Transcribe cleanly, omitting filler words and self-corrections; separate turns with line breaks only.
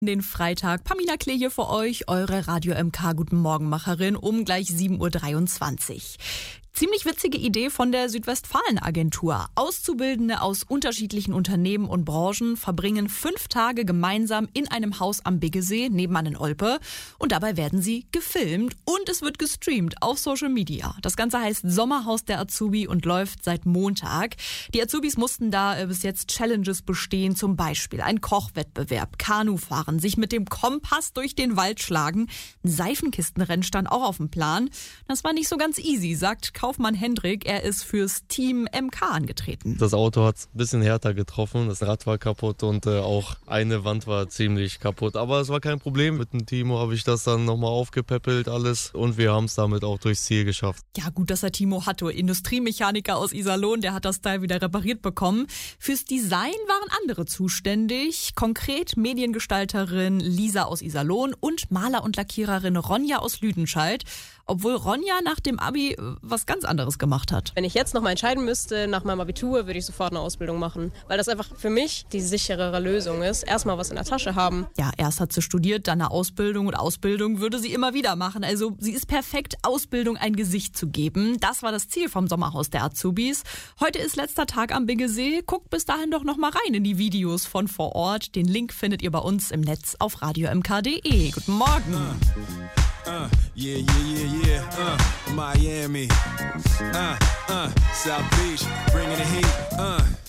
Den Freitag. Pamina Klee hier für euch, eure Radio MK Guten Morgenmacherin um gleich 7.23 Uhr. Ziemlich witzige Idee von der Südwestfalen-Agentur. Auszubildende aus unterschiedlichen Unternehmen und Branchen verbringen 5 Tage gemeinsam in einem Haus am Biggesee nebenan in Olpe. Und dabei werden sie gefilmt und es wird gestreamt auf Social Media. Das Ganze heißt Sommerhaus der Azubi und läuft seit Montag. Die Azubis mussten da bis jetzt Challenges bestehen, zum Beispiel ein Kochwettbewerb, Kanufahren, sich mit dem Kompass durch den Wald schlagen. Ein Seifenkistenrennen stand auch auf dem Plan. Das war nicht so ganz easy, sagt Kaufmann Hendrik. Er ist fürs Team MK angetreten.
Das Auto hat ein bisschen härter getroffen, das Rad war kaputt und auch eine Wand war ziemlich kaputt. Aber es war kein Problem. Mit dem Timo habe ich das dann nochmal aufgepäppelt alles und wir haben es damit auch durchs Ziel geschafft.
Ja, gut, dass er Timo hatte. Industriemechaniker aus Iserlohn, der hat das Teil wieder repariert bekommen. Fürs Design waren andere zuständig. Konkret Mediengestalterin Lisa aus Iserlohn und Maler und Lackiererin Ronja aus Lüdenscheid. Obwohl Ronja nach dem Abi was ganz anderes gemacht hat.
Wenn ich jetzt noch mal entscheiden müsste, nach meinem Abitur, würde ich sofort eine Ausbildung machen. Weil das einfach für mich die sicherere Lösung ist. Erstmal was in der Tasche haben.
Ja, erst hat sie studiert, dann eine Ausbildung und Ausbildung würde sie immer wieder machen. Also sie ist perfekt, Ausbildung ein Gesicht zu geben. Das war das Ziel vom Sommerhaus der Azubis. Heute ist letzter Tag am Biggesee. Guckt bis dahin doch noch mal rein in die Videos von vor Ort. Den Link findet ihr bei uns im Netz auf radiomk.de. Guten Morgen.
Miami, South Beach, bringing the heat,